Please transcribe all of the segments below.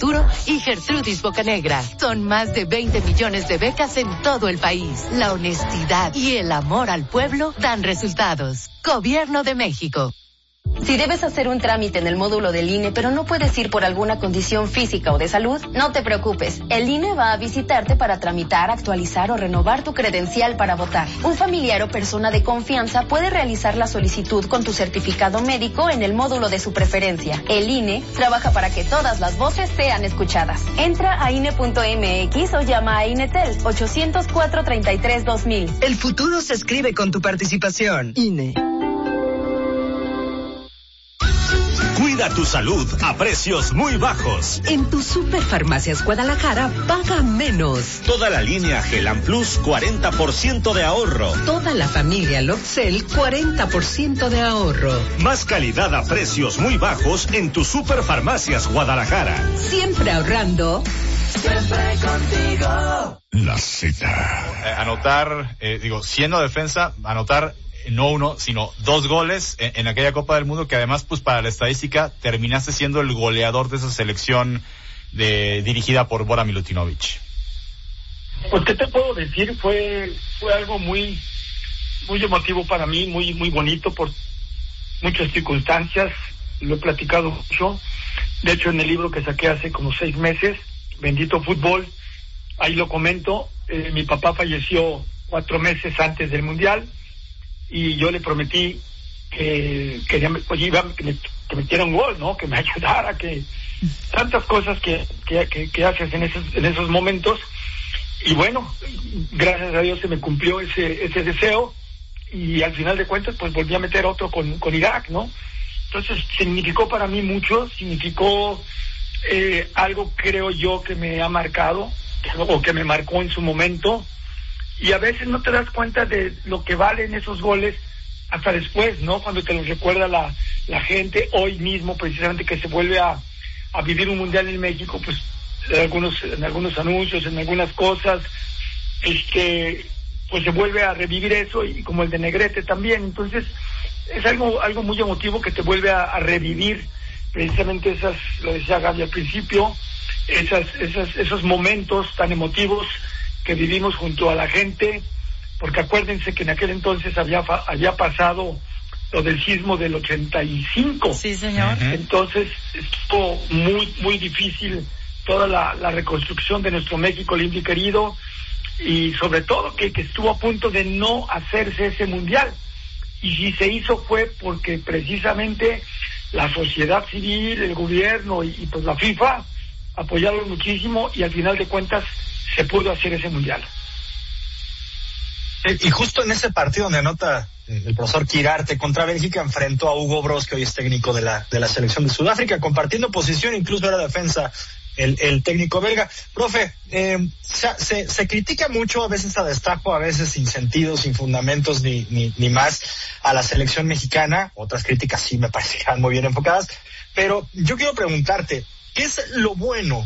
Futuro y Gertrudis Bocanegra. Son más de 20 millones de becas en todo el país. La honestidad y el amor al pueblo dan resultados. Gobierno de México. Si debes hacer un trámite en el módulo del INE, pero no puedes ir por alguna condición física o de salud, no te preocupes. El INE va a visitarte para tramitar, actualizar o renovar tu credencial para votar. Un familiar o persona de confianza puede realizar la solicitud con tu certificado médico en el módulo de su preferencia. El INE trabaja para que todas las voces sean escuchadas. Entra a INE.mx o llama a INETEL 804-33-2000. El futuro se escribe con tu participación. INE. Cuida tu salud a precios muy bajos. En tu Superfarmacias Guadalajara paga menos. Toda la línea Gelan Plus, 40% de ahorro. Toda la familia Loxel, 40% de ahorro. Más calidad a precios muy bajos en tu Superfarmacias Guadalajara. Siempre ahorrando. Siempre contigo. La Z. Anotar, siendo defensa, anotar no uno, sino 2 goles en aquella Copa del Mundo, que además, pues para la estadística, terminaste siendo el goleador de esa selección dirigida por Bora Milutinovic. Pues, ¿qué te puedo decir? Fue algo muy emotivo para mí, muy bonito por muchas circunstancias. Lo he platicado mucho. De hecho, en el libro que saqué hace como 6 meses, Bendito Fútbol, ahí lo comento. Mi papá falleció 4 meses antes del Mundial, y yo le prometí que me metiera un gol, ¿no? Que me ayudara, que tantas cosas que haces en esos momentos. Y bueno, gracias a Dios se me cumplió ese deseo, y al final de cuentas pues volví a meter otro con Irak, ¿no? Entonces significó para mí mucho, significó algo, creo yo, que me ha marcado, o que me marcó en su momento. Y a veces no te das cuenta de lo que valen esos goles hasta después, ¿no? Cuando te los recuerda la gente, hoy mismo precisamente, que se vuelve a vivir un mundial en México, pues en algunos anuncios, en algunas cosas, pues se vuelve a revivir eso, y como el de Negrete también. Entonces es algo muy emotivo que te vuelve a revivir precisamente esas, lo decía Gaby al principio, esos momentos tan emotivos que vivimos junto a la gente, porque acuérdense que en aquel entonces había pasado lo del sismo del 85. Sí, señor. Entonces estuvo muy difícil toda la reconstrucción de nuestro México lindo y querido, y sobre todo que estuvo a punto de no hacerse ese mundial. Y si se hizo fue porque precisamente la sociedad civil, el gobierno y pues la FIFA apoyaron muchísimo, y al final de cuentas se pudo hacer ese mundial. Y justo en ese partido donde anota el profesor Quirarte contra Bélgica, enfrentó a Hugo Broos, que hoy es técnico de la selección de Sudáfrica, compartiendo posición, incluso era defensa el técnico belga. Profe, se critica mucho, a veces a destajo, a veces sin sentido, sin fundamentos ni más, a la selección mexicana. Otras críticas sí me parece que van muy bien enfocadas, pero yo quiero preguntarte, ¿qué es lo bueno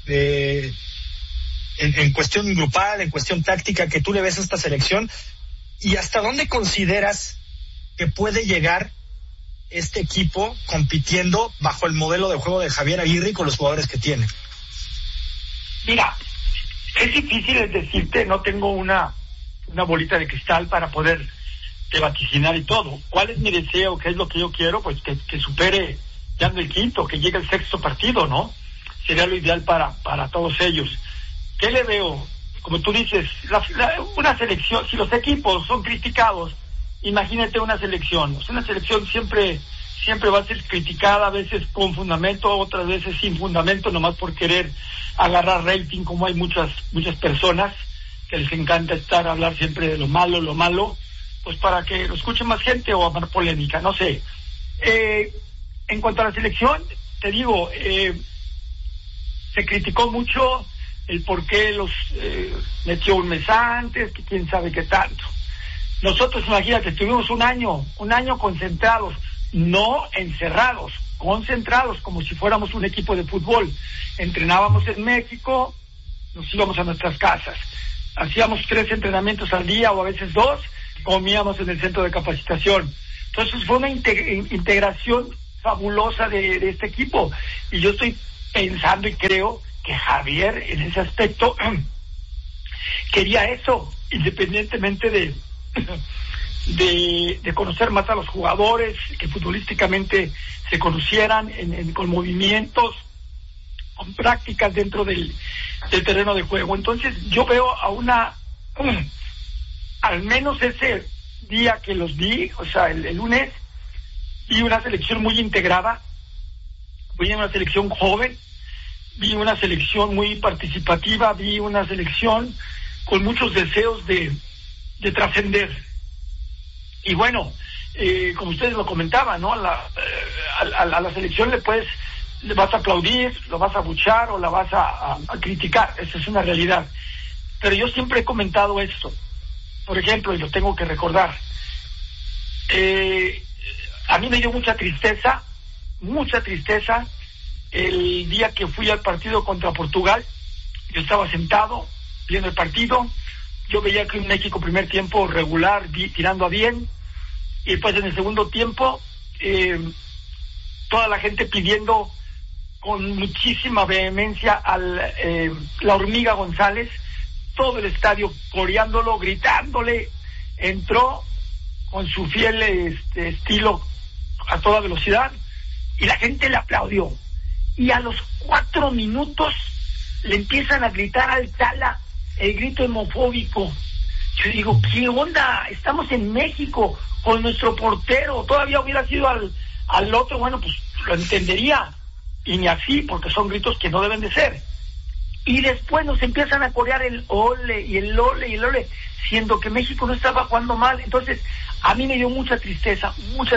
en cuestión grupal, en cuestión táctica, que tú le ves a esta selección, y hasta dónde consideras que puede llegar este equipo compitiendo bajo el modelo de juego de Javier Aguirre y con los jugadores que tiene? Mira, es difícil decirte, no tengo una bolita de cristal para poder vaticinar y todo. ¿Cuál es mi deseo? ¿Qué es lo que yo quiero? Pues que supere ya en el quinto, que llegue el 6º partido, ¿no? Sería lo ideal para todos ellos. ¿Qué le veo? Como tú dices, una selección, si los equipos son criticados, imagínate una selección. Una selección siempre va a ser criticada, a veces con fundamento, otras veces sin fundamento, nomás por querer agarrar rating, como hay muchas personas que les encanta hablar siempre de lo malo, pues para que lo escuche más gente o armar polémica, no sé. En cuanto a la selección, te digo, se criticó mucho el por qué los metió un mes antes, que quién sabe qué tanto. Nosotros, imagínate, estuvimos un año concentrados, no encerrados, concentrados, como si fuéramos un equipo de fútbol. Entrenábamos en México, nos íbamos a nuestras casas, hacíamos 3 entrenamientos al día o a veces 2, comíamos en el centro de capacitación. Entonces fue una integración fabulosa de este equipo, y yo estoy pensando y creo que Javier en ese aspecto quería eso, independientemente de conocer más a los jugadores, que futbolísticamente se conocieran con movimientos, con prácticas dentro del terreno de juego. Entonces yo veo a al menos ese día que los vi, o sea, el lunes, vi una selección muy integrada, vi una selección joven, vi una selección muy participativa, vi una selección con muchos deseos de trascender. Y bueno, como ustedes lo comentaban, ¿no? A la selección le vas a aplaudir, lo vas a abuchar o la vas a criticar, esa es una realidad. Pero yo siempre he comentado esto, por ejemplo, y lo tengo que recordar, a mí me dio mucha tristeza el día que fui al partido contra Portugal. Yo estaba sentado viendo el partido, yo veía que México primer tiempo regular, tirando a bien, y después en el segundo tiempo toda la gente pidiendo con muchísima vehemencia la hormiga González, todo el estadio coreándolo, gritándole, entró con su fiel estilo a toda velocidad y la gente le aplaudió, y a los 4 minutos le empiezan a gritar al Tala el grito homofóbico. Yo digo, ¿qué onda? Estamos en México con nuestro portero, todavía hubiera sido al otro, bueno, pues lo entendería, y ni así, porque son gritos que no deben de ser. Y después nos empiezan a corear el ole y el ole y el ole, siendo que México no estaba jugando mal. Entonces a mí me dio mucha tristeza,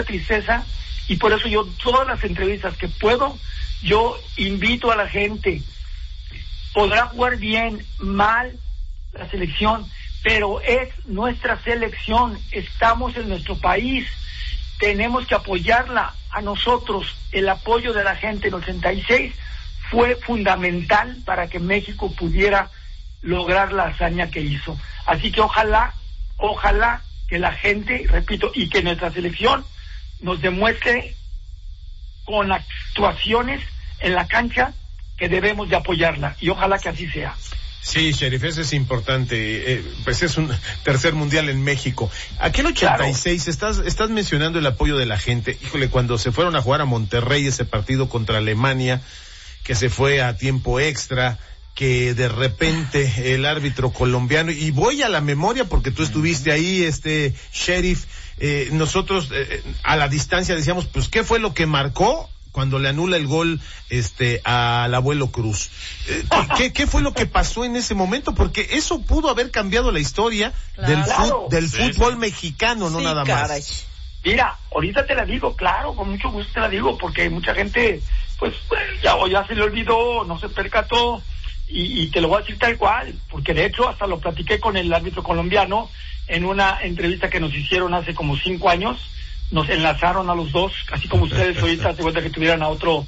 y por eso yo todas las entrevistas que puedo, yo invito a la gente. Podrá jugar bien, mal la selección, pero es nuestra selección, estamos en nuestro país, tenemos que apoyarla. A nosotros el apoyo de la gente en 86 fue fundamental para que México pudiera lograr la hazaña que hizo. Así que ojalá que la gente, repito, y que nuestra selección nos demuestre con actuaciones en la cancha que debemos de apoyarla, y ojalá que así sea. Sí, Sheriff, eso es importante, pues es un tercer mundial en México. Aquel 86, claro. Estás mencionando el apoyo de la gente. Híjole, cuando se fueron a jugar a Monterrey ese partido contra Alemania, que se fue a tiempo extra, que de repente el árbitro colombiano, y voy a la memoria porque tú estuviste ahí, Sheriff, nosotros a la distancia decíamos, pues, ¿qué fue lo que marcó cuando le anula el gol al Abuelo Cruz? ¿Qué fue lo que pasó en ese momento? Porque eso pudo haber cambiado la historia del fútbol mexicano, no nada más. Caray. Mira, ahorita te la digo, claro, con mucho gusto te la digo, porque mucha gente, pues ya se le olvidó, no se percató, y te lo voy a decir tal cual, porque de hecho hasta lo platiqué con el árbitro colombiano en una entrevista que nos hicieron hace como 5 años. Nos enlazaron a los dos, así como ustedes ahorita se cuenta que tuvieran a otro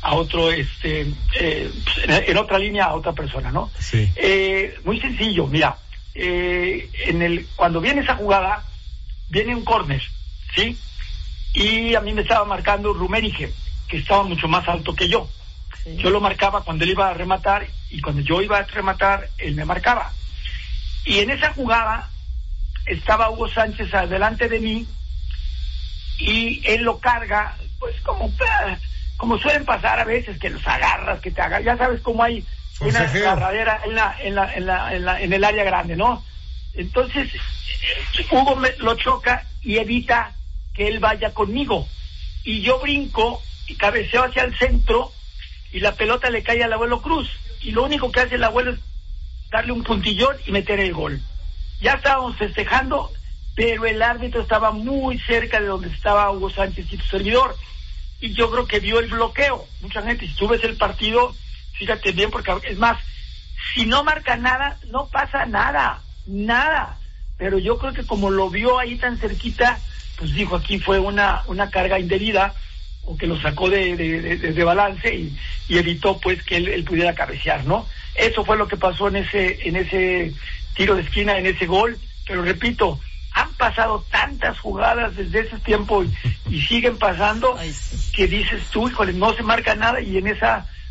en otra línea a otra persona, ¿no? Sí. Muy sencillo, mira, cuando viene esa jugada, viene un córner, ¿sí? Y a mí me estaba marcando Rummenigge, que estaba mucho más alto que yo. Sí. Yo lo marcaba cuando él iba a rematar, y cuando yo iba a rematar, él me marcaba. Y en esa jugada estaba Hugo Sánchez adelante de mí, y él lo carga, pues como suelen pasar a veces, que los agarras, que te agarras, ya sabes cómo hay una agarradera en el área grande, ¿no? Entonces Hugo lo choca y evita que él vaya conmigo, y yo brinco y cabeceo hacia el centro, y la pelota le cae al Abuelo Cruz, y lo único que hace el Abuelo es darle un puntillón y meter el gol. Ya estábamos festejando, pero el árbitro estaba muy cerca de donde estaba Hugo Sánchez y tu servidor, y yo creo que vio el bloqueo. Mucha gente, si tú ves el partido, fíjate bien, porque es más, si no marca nada, no pasa nada, pero yo creo que como lo vio ahí tan cerquita, pues dijo, aquí fue una carga indebida, o que lo sacó de balance, y evitó pues que él pudiera cabecear, ¿no? Eso fue lo que pasó en ese tiro de esquina, en ese gol. Pero repito, han pasado tantas jugadas desde ese tiempo y siguen pasando, que dices tú, híjole, no se marca nada, y en esa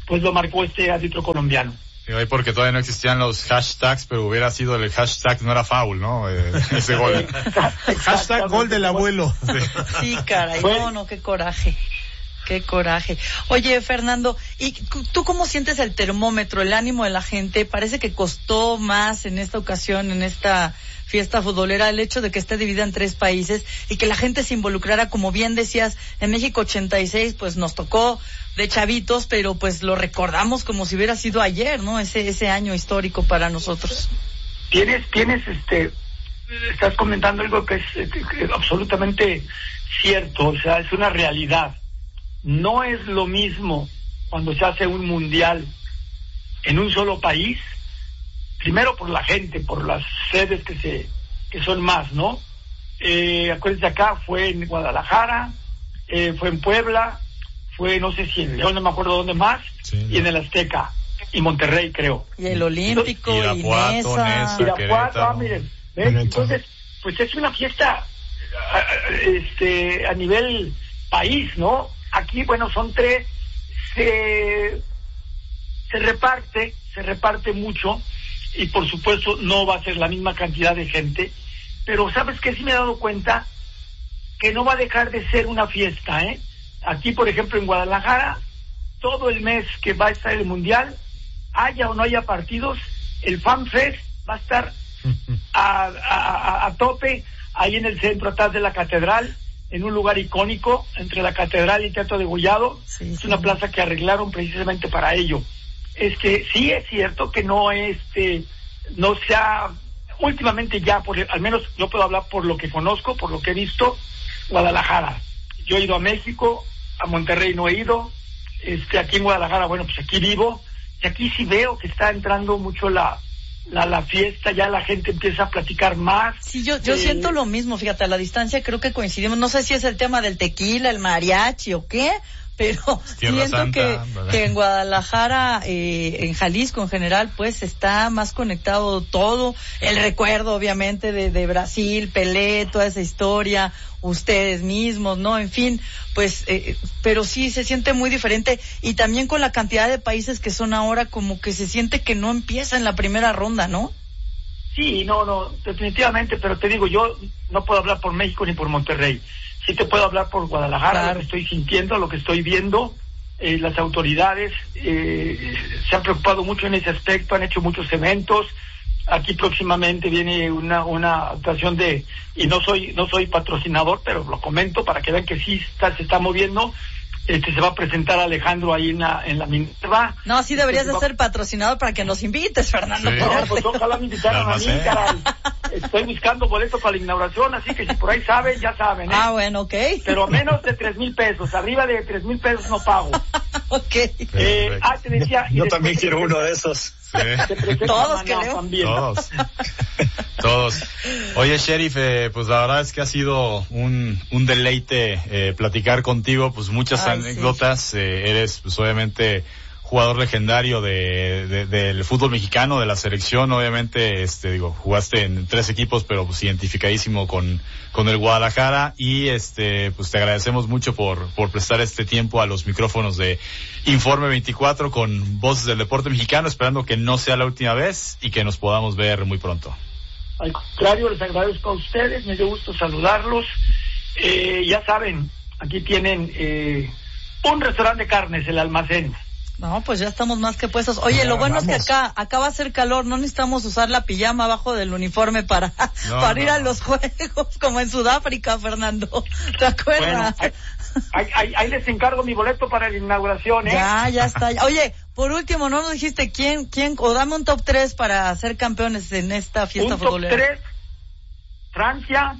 pues lo marcó este árbitro colombiano. Ahí porque todavía no existían los hashtags, pero hubiera sido el hashtag, no era foul, ¿no? Ese gol. Hashtag gol del abuelo. Sí, caray, no, qué coraje. Qué coraje. Oye, Fernando, ¿y tú cómo sientes el termómetro, el ánimo de la gente? Parece que costó más en esta ocasión, en esta fiesta futbolera, el hecho de que esté dividida en 3 países y que la gente se involucrara, como bien decías, en México 86, pues nos tocó de chavitos, pero pues lo recordamos como si hubiera sido ayer, ¿no? Ese año histórico para nosotros. Estás comentando algo que es absolutamente cierto, o sea, es una realidad. No es lo mismo cuando se hace un mundial en un solo país, primero por la gente, por las sedes que son más, ¿no? Acuérdense, acá fue en Guadalajara, fue en Puebla, fue no sé si en León, no me acuerdo dónde más, sí, y en el Azteca y Monterrey, creo. Y el Olímpico, Irapuato, miren, ¿ves? Entonces, pues es una fiesta a nivel país, ¿no? Aquí, bueno, son 3, se reparte mucho, y por supuesto no va a ser la misma cantidad de gente, pero ¿sabes qué? Sí me he dado cuenta que no va a dejar de ser una fiesta, ¿eh? Aquí, por ejemplo, en Guadalajara, todo el mes que va a estar el Mundial, haya o no haya partidos, el Fan Fest va a estar a tope, ahí en el centro, atrás de la catedral, en un lugar icónico, entre la catedral y el Teatro de Degollado. Sí, es una plaza que arreglaron precisamente para ello. Sí es cierto que no se ha, últimamente ya, al menos yo puedo hablar por lo que conozco, por lo que he visto, Guadalajara. Yo he ido a México, a Monterrey no he ido, aquí en Guadalajara, bueno, pues aquí vivo, y aquí sí veo que está entrando mucho la fiesta, ya la gente empieza a platicar más. Sí, yo siento lo mismo, fíjate, a la distancia creo que coincidimos, no sé si es el tema del tequila, el mariachi o qué, pero Tierra siento Santa, que en Guadalajara, en Jalisco en general, pues está más conectado todo, el recuerdo obviamente de Brasil, Pelé, toda esa historia, ustedes mismos, ¿no? En fin, pues, pero sí se siente muy diferente, y también con la cantidad de países que son ahora, como que se siente que no empieza en la primera ronda, ¿no? Sí, no, definitivamente, pero te digo, yo no puedo hablar por México ni por Monterrey. Sí te puedo hablar por Guadalajara, claro. Lo que estoy sintiendo, lo que estoy viendo, las autoridades se han preocupado mucho en ese aspecto, han hecho muchos eventos. Aquí próximamente viene una actuación y no soy patrocinador, pero lo comento para que vean que sí se está moviendo. Se va a presentar Alejandro ahí en la Minerva. No, sí deberías de ser patrocinador para que nos invites, Fernando. Sí. No, pues ojalá me invitaran a mí, caray. Estoy buscando boleto para la inauguración, así que si por ahí saben, ya saben, ¿eh? Ah, bueno, ok. Pero menos de 3,000 pesos, arriba de 3,000 pesos no pago. Ok. Te decía... Yo también quiero uno de esos. Todos queremos. Todos. Oye, Sheriff, pues la verdad es que ha sido un deleite platicar contigo, pues muchas anécdotas. Sí. Eres, pues obviamente, jugador legendario del fútbol mexicano, de la selección, obviamente, jugaste en 3 equipos, pero pues identificadísimo con el Guadalajara, y pues te agradecemos mucho por prestar este tiempo a los micrófonos de Informe 24 con Voces del Deporte Mexicano, esperando que no sea la última vez y que nos podamos ver muy pronto. Al contrario, les agradezco a ustedes, me dio gusto saludarlos. Ya saben, aquí tienen un restaurante de carnes, El Almacén. No, pues ya estamos más que puestos. Oye, lo bueno es que acá va a ser calor, no necesitamos usar la pijama abajo del uniforme para ir a los juegos, como en Sudáfrica, Fernando. ¿Te acuerdas? Bueno, ahí les encargo mi boleto para la inauguración, ¿eh? Ya está. Oye, por último, ¿no nos dijiste quién, o dame un top 3 para ser campeones en esta fiesta futbolera? Top 3, Francia,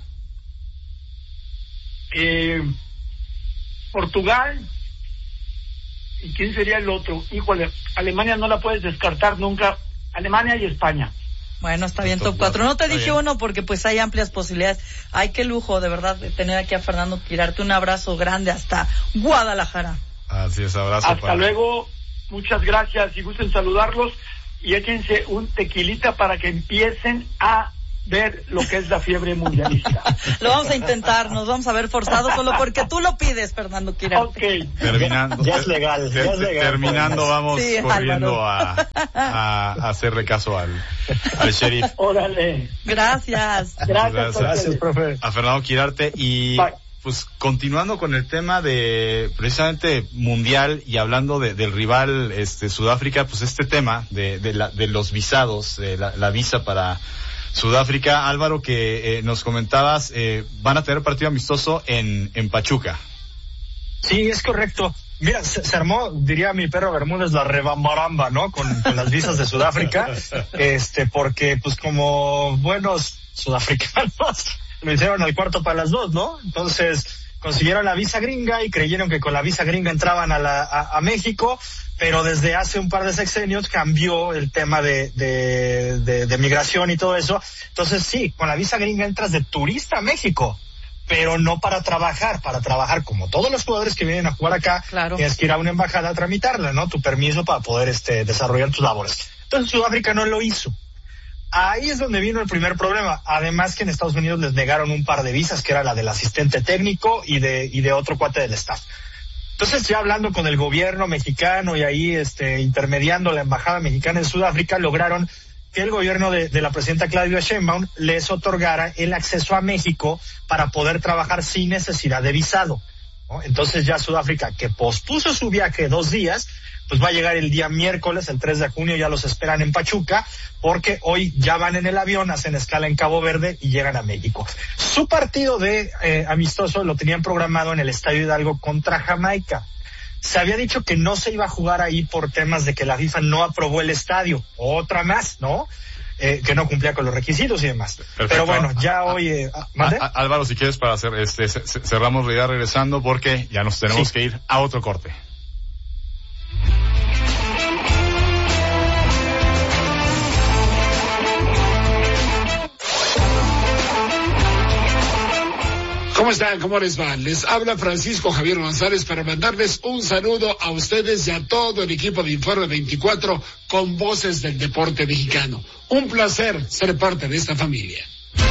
Portugal, ¿y quién sería el otro? Híjole, Alemania no la puedes descartar nunca. Alemania y España. Bueno, está bien, top 4. No te dije uno porque pues hay amplias posibilidades. Ay, qué lujo, de verdad, de tener aquí a Fernando, tirarte un abrazo grande hasta Guadalajara. Así es, abrazo. Hasta luego, muchas gracias, y gusten saludarlos, y échense un tequilita para que empiecen a ver lo que es la fiebre mundialista. Lo vamos a intentar, nos vamos a ver forzados solo porque tú lo pides, Fernando Quirarte. Ok. Terminando. Ya es legal. Terminando, vamos sí, corriendo a hacerle caso al sheriff. Órale. Gracias. Gracias, profe. A Fernando Quirarte y... Bye. Pues continuando con el tema de precisamente mundial y hablando del rival Sudáfrica, pues este tema de los visados, de la visa para Sudáfrica, Álvaro, que nos comentabas, van a tener partido amistoso en Pachuca. Sí, es correcto. Mira, se armó, diría mi perro Bermúdez, la rebambaramba, ¿no? Con las visas de Sudáfrica, porque pues como buenos sudafricanos lo hicieron al cuarto para las dos, ¿no? Entonces consiguieron la visa gringa y creyeron que con la visa gringa entraban a México, pero desde hace un par de sexenios cambió el tema de migración y todo eso. Entonces sí, con la visa gringa entras de turista a México, pero no para trabajar como todos los jugadores que vienen a jugar acá, claro. Tienes que ir a una embajada a tramitarla, ¿no? Tu permiso para poder desarrollar tus labores. Entonces Sudáfrica no lo hizo. Ahí es donde vino el primer problema. Además que en Estados Unidos les negaron un par de visas, que era la del asistente técnico y de otro cuate del staff. Entonces, ya hablando con el gobierno mexicano y ahí intermediando la embajada mexicana en Sudáfrica, lograron que el gobierno de la presidenta Claudia Sheinbaum les otorgara el acceso a México para poder trabajar sin necesidad de visado, ¿no? Entonces ya Sudáfrica, que pospuso su viaje 2 días, pues va a llegar el día miércoles, el 3 de junio, ya los esperan en Pachuca, porque hoy ya van en el avión, hacen escala en Cabo Verde y llegan a México. Su partido de amistoso lo tenían programado en el Estadio Hidalgo contra Jamaica. Se había dicho que no se iba a jugar ahí por temas de que la FIFA no aprobó el estadio. Otra más, ¿no? Que no cumplía con los requisitos y demás. Perfecto. Pero bueno, ya hoy... Álvaro, si quieres, para hacer cerramos la idea regresando, porque ya nos tenemos que ir a otro corte. ¿Cómo están? ¿Cómo les va? Les habla Francisco Javier González para mandarles un saludo a ustedes y a todo el equipo de Informe 24 con Voces del Deporte Mexicano. Un placer ser parte de esta familia.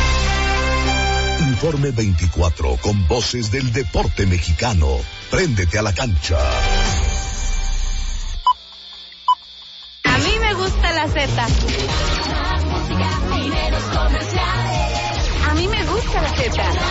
Informe 24 con Voces del Deporte Mexicano. Préndete a la cancha. A mí me gusta la Z. A mí me gusta la Z.